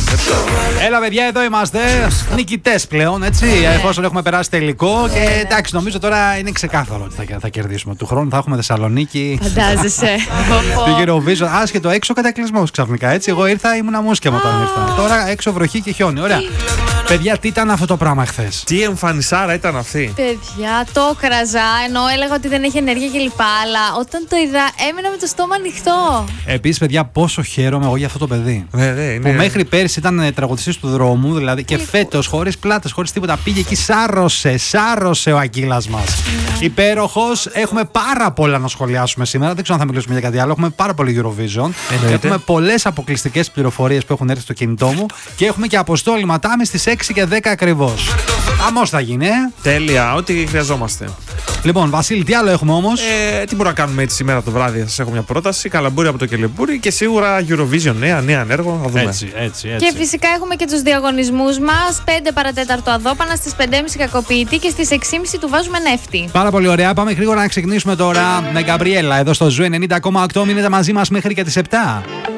Έλα, παιδιά, εδώ είμαστε. Νικητές πλέον, έτσι. Εφόσον έχουμε περάσει τελικό. Και εντάξει, νομίζω τώρα είναι ξεκάθαρο ότι θα κερδίσουμε. Του χρόνου θα έχουμε Θεσσαλονίκη. Φαντάζεσαι. Την Eurovision. Άσχετο έξω κατακλυσμός ξαφνικά, έτσι. Εγώ ήρθα, ήμουν μουσκεμα όταν ήρθα. Τώρα έξω βροχή και χιόνι. Ωραία. Παιδιά, τι ήταν αυτό το πράγμα χθες? Τι εμφανισάρα ήταν αυτή? Παιδιά, το κραζά, ενώ έλεγα ότι δεν έχει ενέργεια κλπ. Αλλά όταν το είδα, έμεινα με το στόμα ανοιχτό. Επίσης, παιδιά, πόσο χαίρομαι εγώ για αυτό το παιδί. Είναι... Που μέχρι πέρυσι ήταν τραγουδιστής του δρόμου, δηλαδή, και φέτος, χωρίς πλάτες, χωρίς τίποτα, πήγε εκεί, σάρωσε ο Αγγίλας μας. Υπέροχος. Έχουμε πάρα πολλά να σχολιάσουμε σήμερα. Δεν ξέρω αν θα μιλήσουμε για κάτι άλλο. Έχουμε πάρα πολύ Eurovision. Έχουμε πολλές αποκλειστικές πληροφορίες που έχουν έρθει στο κινητό μου. Και έχουμε και Αποστόλη Ματάμι στις 6 και 10 ακριβώς. Χαμός θα γίνει, Τέλεια, ό,τι χρειαζόμαστε. Λοιπόν, Βασίλη, τι άλλο έχουμε όμως? Τι μπορούμε να κάνουμε έτσι σήμερα το βράδυ? Σας έχω μια πρόταση. Καλαμπούρι από το Κελεμπούρι και σίγουρα Eurovision, νέα έργο. Θα δούμε. Έτσι. Και φυσικά έχουμε και τους διαγωνισμούς μας. 5 παρατέταρτο Αδόπανα, στις 5.30 Κακοποιητή και στις 6.30 του βάζουμε Νεύτη. Πάρα πολύ ωραία. Πάμε γρήγορα να ξεκινήσουμε τώρα με Γκαμπριέλα εδώ στο Ζου 90,8. Μείνετε μαζί μας μέχρι και τις 7.